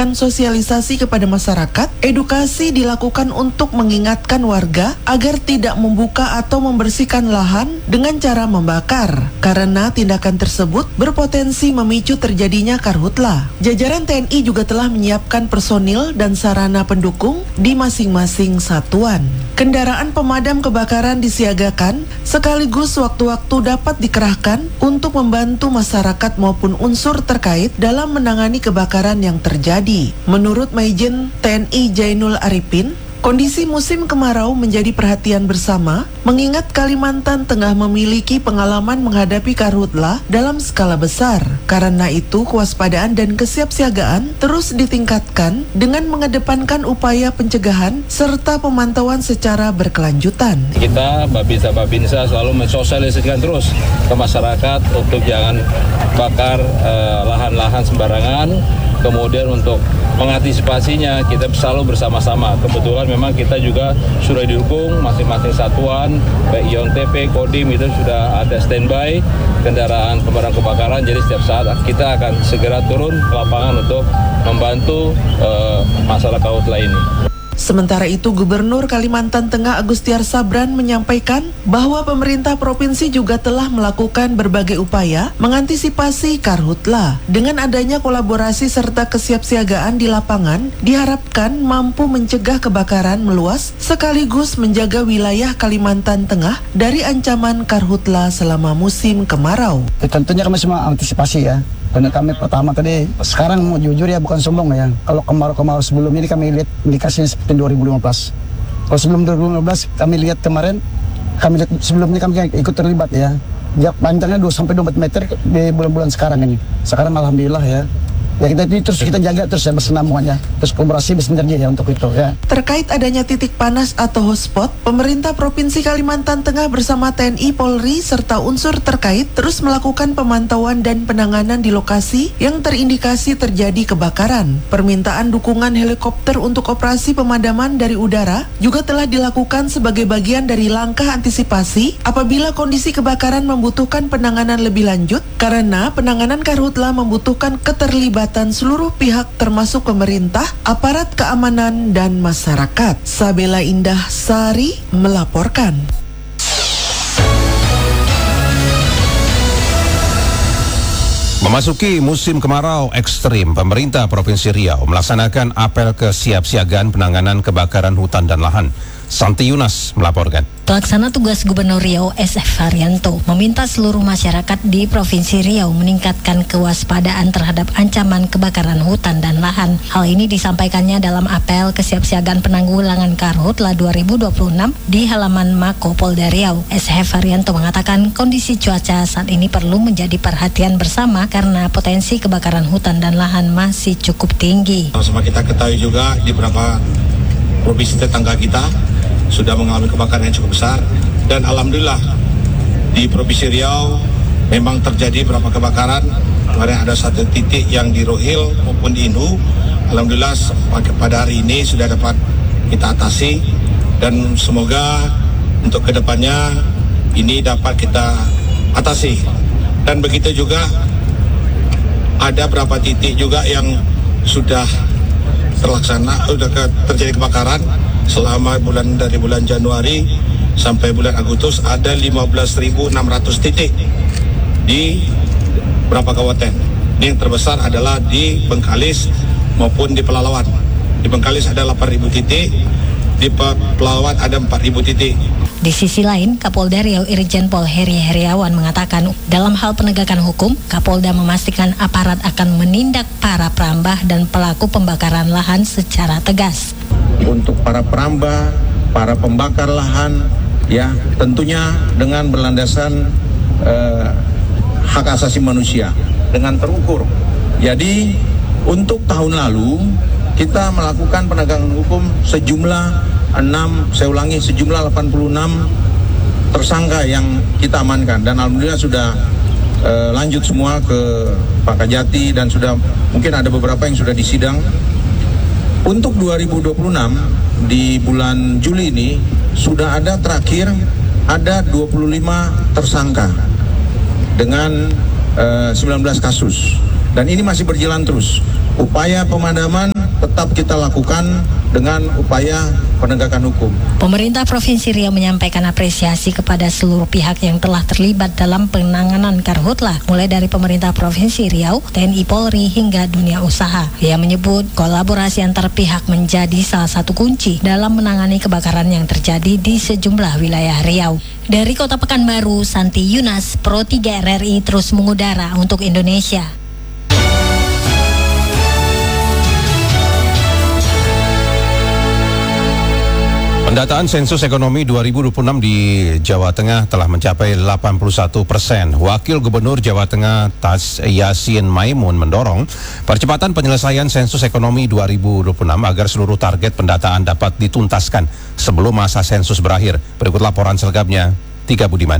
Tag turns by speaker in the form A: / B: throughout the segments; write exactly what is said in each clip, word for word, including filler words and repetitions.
A: memberikan sosialisasi kepada masyarakat, edukasi dilakukan untuk mengingatkan warga agar tidak membuka atau membersihkan lahan dengan cara membakar, karena tindakan tersebut berpotensi memicu terjadinya karhutla. Jajaran T N I juga telah menyiapkan personil dan sarana pendukung di masing-masing satuan. Kendaraan pemadam kebakaran disiagakan sekaligus waktu-waktu dapat dikerahkan untuk membantu masyarakat maupun unsur terkait dalam menangani kebakaran yang terjadi. Menurut Majen T N I Jainul Arifin, kondisi musim kemarau menjadi perhatian bersama, mengingat Kalimantan Tengah memiliki pengalaman menghadapi karhutla dalam skala besar. Karena itu, kewaspadaan dan kesiapsiagaan terus ditingkatkan dengan mengedepankan upaya pencegahan serta pemantauan secara berkelanjutan.
B: Kita, Babinsa Babinsa selalu mensosialisasikan terus ke masyarakat untuk jangan bakar eh, lahan-lahan sembarangan. Kemudian untuk mengantisipasinya kita selalu bersama-sama. Kebetulan memang kita juga sudah didukung masing-masing satuan, baik I O N T P, Kodim itu sudah ada standby kendaraan pemadam kebakaran. Jadi setiap saat kita akan segera turun ke lapangan untuk membantu uh, masalah karhutla ini.
A: Sementara itu, Gubernur Kalimantan Tengah Agustiar Sabran menyampaikan bahwa pemerintah provinsi juga telah melakukan berbagai upaya mengantisipasi karhutla. Dengan adanya kolaborasi serta kesiapsiagaan di lapangan, diharapkan mampu mencegah kebakaran meluas sekaligus menjaga wilayah Kalimantan Tengah dari ancaman karhutla selama musim kemarau.
C: Tentunya kami semua antisipasi ya. Dan kami pertama tadi, sekarang mau jujur ya bukan sombong ya. Kalau kemarau-kemarau sebelum ini kami lihat indikasinya seperti dua ribu lima belas. Kalau sebelum dua ribu lima belas kami lihat kemarin, kami lihat sebelumnya kami ikut terlibat ya. Ya panjangnya dua sampai dua meter di bulan-bulan sekarang ini. Sekarang alhamdulillah ya. Ya kita terus kita jaga terus ya bersenambungannya, terus kolaborasi bersinergi ya untuk itu ya.
A: Terkait adanya titik panas atau hotspot, pemerintah Provinsi Kalimantan Tengah bersama T N I, Polri serta unsur terkait terus melakukan pemantauan dan penanganan di lokasi yang terindikasi terjadi kebakaran. Permintaan dukungan helikopter untuk operasi pemadaman dari udara juga telah dilakukan sebagai bagian dari langkah antisipasi apabila kondisi kebakaran membutuhkan penanganan lebih lanjut, karena penanganan karhutla membutuhkan keterlibatan seluruh pihak termasuk pemerintah, aparat keamanan, dan masyarakat. Sabela Indah Sari melaporkan.
D: Memasuki musim kemarau ekstrim, pemerintah Provinsi Riau melaksanakan apel kesiapsiagaan penanganan kebakaran hutan dan lahan. Santi Yunas melaporkan.
E: Pelaksana tugas Gubernur Riau S F Haryanto meminta seluruh masyarakat di Provinsi Riau meningkatkan kewaspadaan terhadap ancaman kebakaran hutan dan lahan. Hal ini disampaikannya dalam apel kesiapsiagaan penanggulangan karhutla dua ribu dua puluh enam di halaman Mako Polda Riau. S F Haryanto mengatakan kondisi cuaca saat ini perlu menjadi perhatian bersama karena potensi kebakaran hutan dan lahan masih cukup tinggi.
F: Sama kita ketahui juga di beberapa provinsi tetangga kita sudah mengalami kebakaran yang cukup besar, dan alhamdulillah di Provinsi Riau memang terjadi beberapa kebakaran. Kemarin ada satu titik yang di Rohil maupun di Inhu. Alhamdulillah pada hari ini sudah dapat kita atasi, dan semoga untuk kedepannya ini dapat kita atasi. Dan begitu juga ada beberapa titik juga yang sudah terlaksana, sudah terjadi kebakaran selama bulan dari bulan Januari sampai bulan Agustus. Ada lima belas ribu enam ratus titik di beberapa kabupaten. Ini yang terbesar adalah di Bengkalis maupun di Pelalawan. Di Bengkalis ada delapan ribu titik, di Pelalawan ada empat ribu titik.
E: Di sisi lain, Kapolda Riau Irjen Pol Heri Heriawan mengatakan dalam hal penegakan hukum, Kapolda memastikan aparat akan menindak para perambah dan pelaku pembakaran lahan secara tegas.
G: Untuk para perambah, para pembakar lahan, ya tentunya dengan berlandasan eh, hak asasi manusia dengan terukur. Jadi untuk tahun lalu kita melakukan penegakan hukum sejumlah enam, saya ulangi sejumlah delapan puluh enam tersangka yang kita amankan, dan alhamdulillah sudah eh, lanjut semua ke Pak Kajati dan sudah mungkin ada beberapa yang sudah disidang. Untuk dua ribu dua puluh enam di bulan Juli ini sudah ada terakhir ada dua puluh lima tersangka dengan uh, sembilan belas kasus, dan ini masih berjalan terus. Upaya pemadaman tetap kita lakukan dengan upaya penegakan hukum.
E: Pemerintah Provinsi Riau menyampaikan apresiasi kepada seluruh pihak yang telah terlibat dalam penanganan karhutlah, mulai dari pemerintah Provinsi Riau, T N I Polri, hingga dunia usaha. Ia menyebut kolaborasi antar pihak menjadi salah satu kunci dalam menangani kebakaran yang terjadi di sejumlah wilayah Riau. Dari Kota Pekanbaru, Santi Yunas, Pro tiga R R I terus mengudara untuk Indonesia.
D: Pendataan sensus ekonomi dua ribu dua puluh enam di Jawa Tengah telah mencapai delapan puluh satu persen. Wakil Gubernur Jawa Tengah Tas Yassin Maimun mendorong percepatan penyelesaian sensus ekonomi dua ribu dua puluh enam agar seluruh target pendataan dapat dituntaskan sebelum masa sensus berakhir. Berikut laporan selengkapnya, Tika Budiman.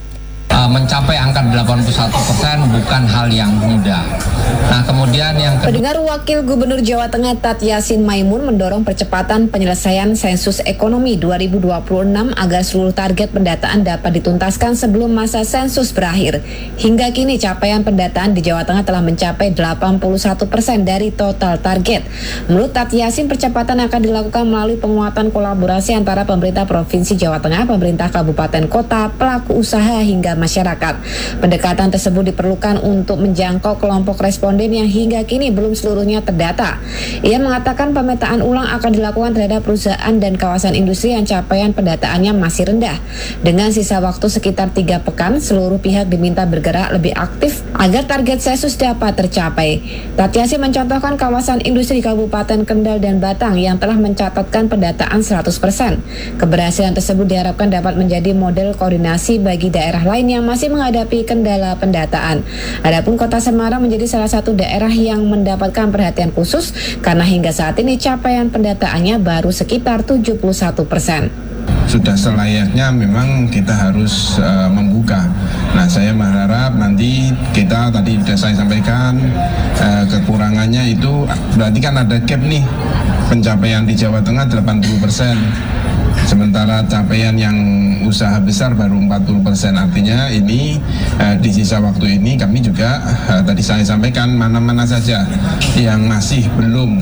H: Uh, mencapai angka delapan puluh satu persen bukan hal yang mudah. Nah, kemudian yang kedua,
I: Pendengar, Wakil Gubernur Jawa Tengah Tat Yassin Maimun mendorong percepatan penyelesaian sensus ekonomi dua ribu dua puluh enam agar seluruh target pendataan dapat dituntaskan sebelum masa sensus berakhir. Hingga kini capaian pendataan di Jawa Tengah telah mencapai delapan puluh satu persen dari total target. Menurut Tat Yassin, percepatan akan dilakukan melalui penguatan kolaborasi antara pemerintah Provinsi Jawa Tengah, pemerintah kabupaten kota, pelaku usaha hingga masyarakat. Pendekatan tersebut diperlukan untuk menjangkau kelompok responden yang hingga kini belum seluruhnya terdata. Ia mengatakan pemetaan ulang akan dilakukan terhadap perusahaan dan kawasan industri yang capaian pendataannya masih rendah. Dengan sisa waktu sekitar tiga pekan, seluruh pihak diminta bergerak lebih aktif agar target sensus dapat tercapai. Tat Yassin mencontohkan kawasan industri Kabupaten Kendal dan Batang yang telah mencatatkan pendataan seratus persen. Keberhasilan tersebut diharapkan dapat menjadi model koordinasi bagi daerah lain yang masih menghadapi kendala pendataan. Adapun Kota Semarang menjadi salah satu daerah yang mendapatkan perhatian khusus karena hingga saat ini capaian pendataannya baru sekitar tujuh puluh satu persen.
J: Sudah selayaknya memang kita harus uh, membuka. Nah, saya berharap nanti kita tadi sudah saya sampaikan uh, kekurangannya itu berarti kan ada gap nih, pencapaian di Jawa Tengah delapan puluh persen. Sementara capaian yang usaha besar baru empat puluh persen. Artinya ini uh, di sisa waktu ini kami juga uh, tadi saya sampaikan mana-mana saja yang masih belum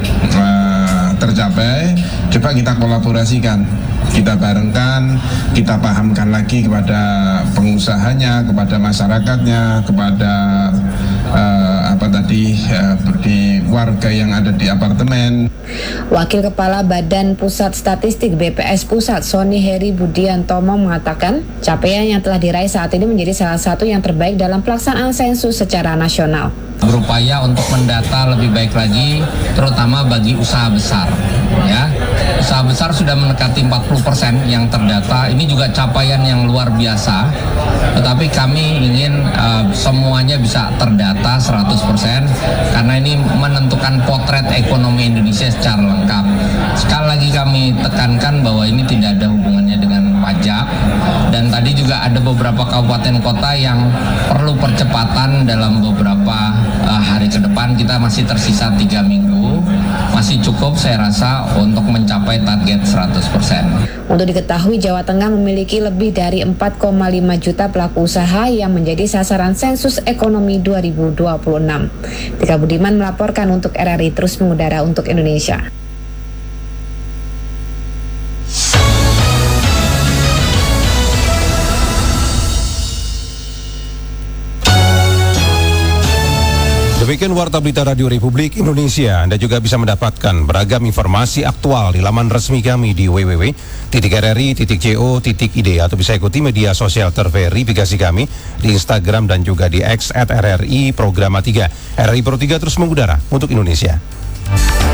J: uh, tercapai, coba kita kolaborasikan, kita barengkan, kita pahamkan lagi kepada pengusahanya, kepada masyarakatnya, kepada uh, apa tadi uh, di warga yang ada di apartemen.
I: Wakil Kepala Badan Pusat Statistik B P S Pusat, Sony Heri Budiantomo, mengatakan capaian yang telah diraih saat ini menjadi salah satu yang terbaik dalam pelaksanaan sensus secara nasional.
H: Berupaya untuk mendata lebih baik lagi, terutama bagi usaha besar. Ya, usaha besar sudah mendekati empat puluh persen yang terdata. Ini juga capaian yang luar biasa. Tetapi kami ingin uh, semuanya bisa terdata seratus persen karena ini menentukan potret ekonomi Indonesia secara lengkap. Sekali lagi kami tekankan bahwa ini tidak ada hubungannya dengan pajak, dan tadi juga ada beberapa kabupaten kota yang perlu percepatan dalam beberapa uh, hari ke depan. Kita masih tersisa tiga minggu, masih cukup saya rasa untuk mencapai target seratus persen.
I: Untuk diketahui, Jawa Tengah memiliki lebih dari empat koma lima juta pelaku usaha yang menjadi sasaran sensus ekonomi dua ribu dua puluh enam. Tika Budiman melaporkan untuk R R I terus mengudara untuk Indonesia.
D: Demikian Warta Berita Radio Republik Indonesia. Anda juga bisa mendapatkan beragam informasi aktual di laman resmi kami di w w w titik r r i titik co titik i d atau bisa ikuti media sosial terverifikasi kami di Instagram dan juga di X at R R I Programa tiga. R R I Pro tiga terus mengudara untuk Indonesia.